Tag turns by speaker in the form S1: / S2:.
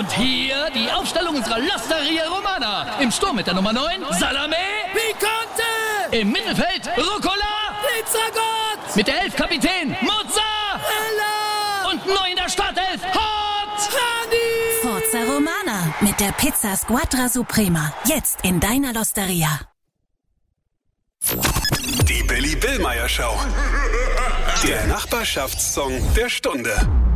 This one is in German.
S1: Und hier die Aufstellung unserer L'Osteria Romana. Im Sturm mit der Nummer 9, Salame.
S2: Picante!
S1: Im Mittelfeld, Rucola.
S2: Pizzagott!
S1: Mit der 11 Kapitän, Mozzarella. Und neu in der Startelf, Hot.
S2: Hani!
S3: Forza Romana mit der Pizza Squadra Suprema. Jetzt in deiner L'Osteria.
S4: Die Billy Billmeyer Show. Der Nachbarschaftssong der Stunde.